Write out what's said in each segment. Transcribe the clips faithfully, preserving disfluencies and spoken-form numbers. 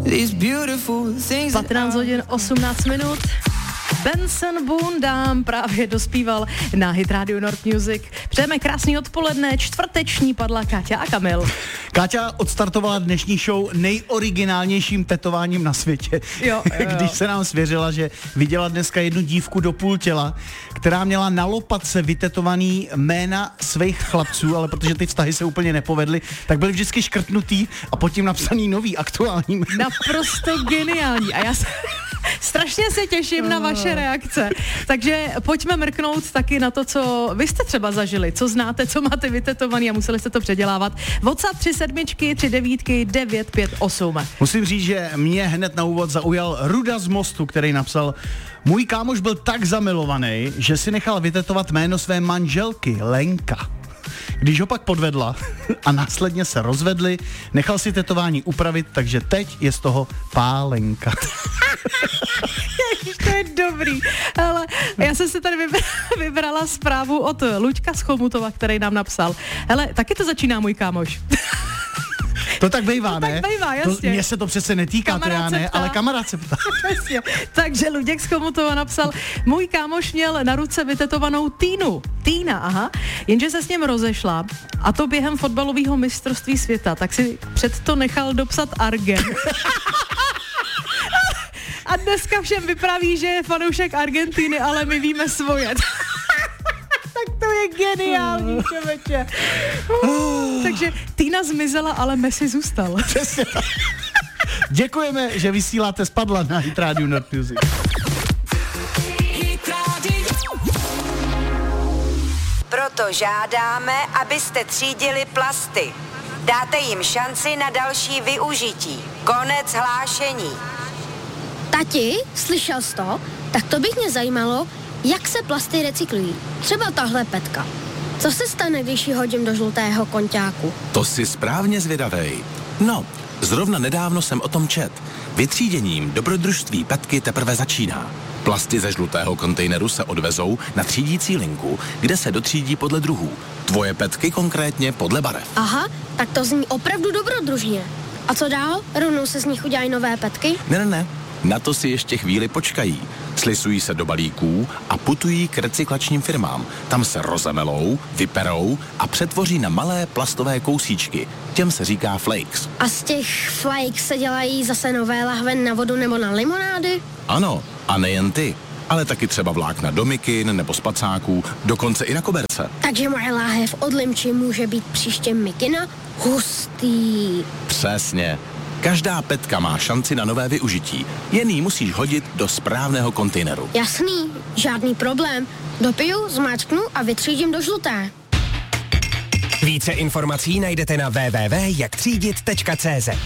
patnáct hodin osmnáct minut. Benson Boone nám právě dospíval na Hit Radio North Music. Přejeme krásný odpoledne, čtvrteční padla Káťa a Kamil. Káťa odstartovala dnešní show nejoriginálnějším tetováním na světě. Jo, jo, jo. Když se nám svěřila, že viděla dneska jednu dívku do půl těla, která měla na lopatce vytetovaný jména svých chlapců, ale protože ty vztahy se úplně nepovedly, tak byly vždycky škrtnutý a pod tím napsaný nový, aktuální. Naprosto geniální. A já se... strašně se těším na vaše reakce. Takže pojďme mrknout taky na to, co vy jste třeba zažili, co znáte, co máte vytetovaný a museli jste to předělávat. WhatsApp tři sedmičky, tři devítky, devět pět osm. Musím říct, že mě hned na úvod zaujal Ruda z Mostu, který napsal: můj kámoš byl tak zamilovaný, že si nechal vytetovat jméno své manželky, Lenka. Když ho pak podvedla a následně se rozvedli, nechal si tetování upravit, takže teď je z toho Pálenka. Ježiš, to je dobrý. Ale já jsem si tady vybra- vybrala zprávu od Luďka z Chomutova, který nám napsal: hele, taky to začíná můj kámoš. To tak bývá, to ne? tak bývá, jasně. Mně se to přece netýká, Kamarád to já ne, ptá. ale kamarád se ptá. Takže Luděk z Chomutova napsal: můj kámoš měl na ruce vytetovanou Týnu. Týna, aha. Jenže se s ním rozešla, a to během fotbalového mistrovství světa, tak si před to nechal dopsat Argen. A dneska všem vypraví, že je fanoušek Argentiny, ale my víme svoje. Tak to je geniální, člověče. Uh, takže Týna zmizela, ale Messi zůstal. Přesně. Děkujeme, že vysíláte Spadla na Hit Radio North Music. Proto žádáme, abyste třídili plasty. Dáte jim šanci na další využití. Konec hlášení. Tati, slyšel jsi to? Tak to bych mě zajímalo, jak se plasty recyklují. Třeba tahle petka. Co se stane, když ji hodím do žlutého konťáku? To jsi správně zvědavej. No, zrovna nedávno jsem o tom čet. Vytříděním dobrodružství petky teprve začíná. Plasty ze žlutého kontejneru se odvezou na třídící linku, kde se dotřídí podle druhů. Tvoje petky konkrétně podle barev. Aha, tak to zní opravdu dobrodružně. A co dál? Rovnou se z nich udělají nové petky? Ne, ne, ne. Na to si ještě chvíli počkají. Slisují se do balíků a putují k recyklačním firmám. Tam se rozemelou, vyperou a přetvoří na malé plastové kousíčky. Těm se říká flakes. A z těch flakes se dělají zase nové lahve na vodu nebo na limonády? Ano, a nejen ty, ale taky třeba vlákna do mikin nebo spacáků, dokonce i na koberce. Takže moje láhev od limči může být příště mikina? Hustý. Přesně. Každá petka má šanci na nové využití. Jen ji musíš hodit do správného kontejneru. Jasný, žádný problém. Dopiju, zmáčknu a vytřídím do žluté. Více informací najdete na w w w tečka jak třídit tečka c z.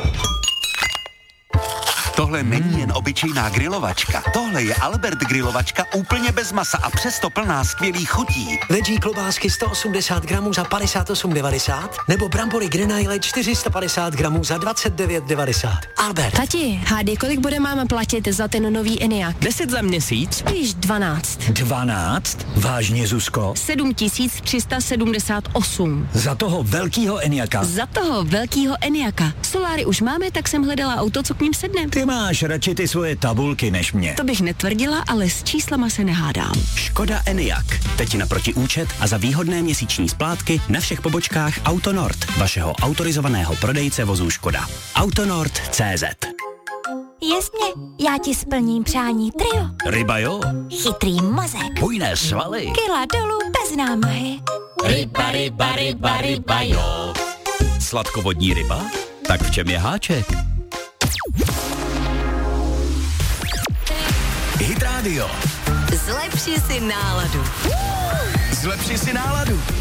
Tohle není jen obyčejná grilovačka. Tohle je Albert grilovačka úplně bez masa a přesto plná skvělých chutí. Veggie klobásky sto osmdesát gramů za padesát osm devadesát nebo brambory Grenaille čtyři sta padesát gramů za dvacet devět devadesát. Albert. Tati, hádej, kolik bude máma platit za ten nový Enyaq? deset za měsíc? Spíš dvanáct. dvanáct? Vážně, Zuzko? sedm tisíc tři sta sedmdesát osm. Za toho velkýho Enyaqa? Za toho velkýho Enyaqa. Soláry už máme, tak jsem hledala auto, co k ním sedne. Ty máš radši ty svoje tabulky než mě. To bych netvrdila, ale s číslama se nehádám. Škoda Enyaq. Teď naproti účet a za výhodné měsíční splátky na všech pobočkách Autonord, vašeho autorizovaného prodejce vozů Škoda. Autonord tečka cé zet. Jasně, já ti splním přání trio. Ryba jo. Chytrý mozek. Bujné svaly. Kila dolů bez námahy. Ryba, ryba, ryba, ryba jo. Sladkovodní ryba? Tak v čem je háček? Hit Radio. Zlepši si náladu. Zlepši si náladu.